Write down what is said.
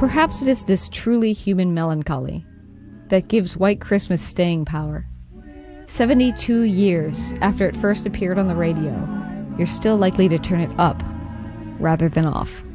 perhaps it is this truly human melancholy that gives White Christmas staying power. 72 years after it first appeared on the radio, you're still likely to turn it up rather than off.